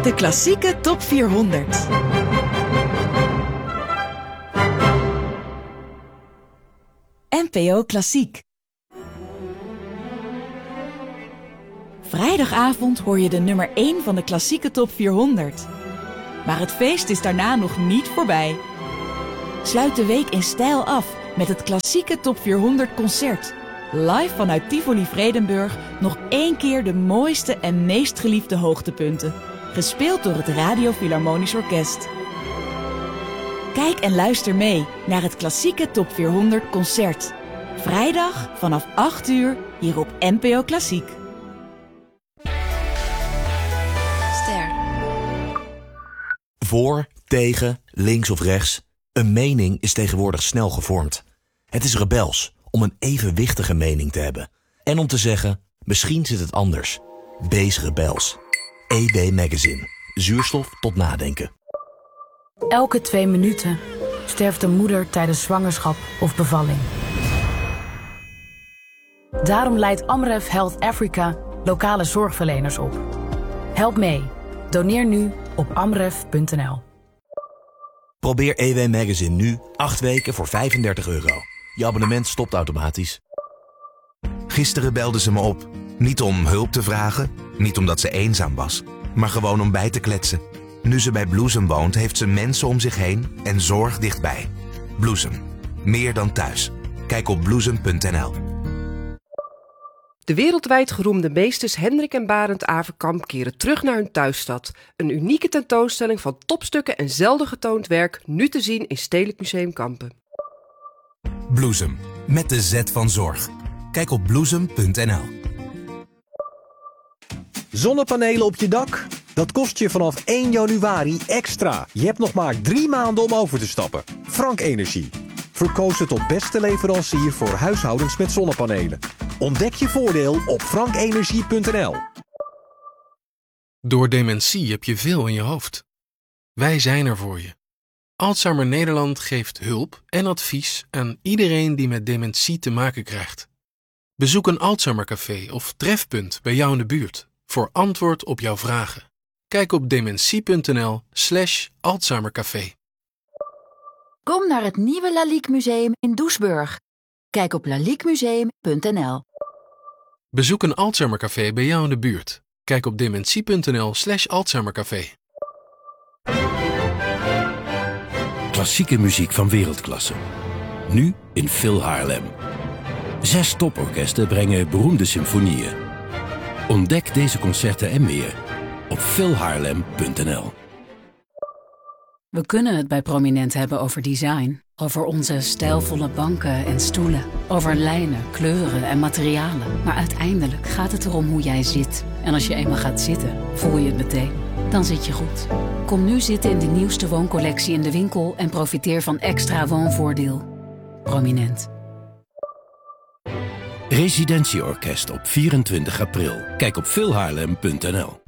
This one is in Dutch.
De klassieke top 400. NPO Klassiek. Vrijdagavond hoor je de nummer 1 van de klassieke top 400. Maar het feest is daarna nog niet voorbij. Sluit de week in stijl af met het klassieke top 400 concert. Live vanuit Tivoli Vredenburg nog 1 keer de mooiste en meest geliefde hoogtepunten. Gespeeld door het Radio Philharmonisch Orkest. Kijk en luister mee naar het klassieke top 400 concert. Vrijdag vanaf 8 uur hier op NPO Klassiek. Ster. Voor, tegen, links of rechts. Een mening is tegenwoordig snel gevormd. Het is rebels om een evenwichtige mening te hebben. En om te zeggen, misschien zit het anders. Wees rebels. EB Magazine. Zuurstof tot nadenken. Elke 2 minuten sterft een moeder tijdens zwangerschap of bevalling. Daarom leidt Amref Health Africa lokale zorgverleners op. Help mee. Doneer nu op amref.nl. Probeer EW Magazine nu 8 weken voor €35. Je abonnement stopt automatisch. Gisteren belde ze me op. Niet om hulp te vragen, niet omdat ze eenzaam was, maar gewoon om bij te kletsen. Nu ze bij Bloesem woont, heeft ze mensen om zich heen en zorg dichtbij. Bloesem. Meer dan thuis. Kijk op bloesem.nl. De wereldwijd geroemde meesters Hendrik en Barend Averkamp keren terug naar hun thuisstad. Een unieke tentoonstelling van topstukken en zelden getoond werk, nu te zien in Stedelijk Museum Kampen. Bloesem. Met de Z van zorg. Kijk op bloesem.nl. Zonnepanelen op je dak? Dat kost je vanaf 1 januari extra. Je hebt nog maar 3 maanden om over te stappen. Frank Energie. Verkozen tot beste leverancier voor huishoudens met zonnepanelen. Ontdek je voordeel op frankenergie.nl. Door dementie heb je veel in je hoofd. Wij zijn er voor je. Alzheimer Nederland geeft hulp en advies aan iedereen die met dementie te maken krijgt. Bezoek een Alzheimercafé of trefpunt bij jou in de buurt voor antwoord op jouw vragen. Kijk op dementie.nl/Alzheimercafé. Kom naar het nieuwe Lalique Museum in Doesburg. Kijk op laliquemuseum.nl. Bezoek een Alzheimercafé bij jou in de buurt. Kijk op dementie.nl/Alzheimercafé. Klassieke muziek van wereldklasse. Nu in Phil Haarlem. 6 toporkesten brengen beroemde symfonieën. Ontdek deze concerten en meer op philhaarlem.nl. We kunnen het bij Prominent hebben over design. Over onze stijlvolle banken en stoelen. Over lijnen, kleuren en materialen. Maar uiteindelijk gaat het erom hoe jij zit. En als je eenmaal gaat zitten, voel je het meteen. Dan zit je goed. Kom nu zitten in de nieuwste wooncollectie in de winkel en profiteer van extra woonvoordeel. Prominent. Residentieorkest op 24 april. Kijk op philhaarlem.nl.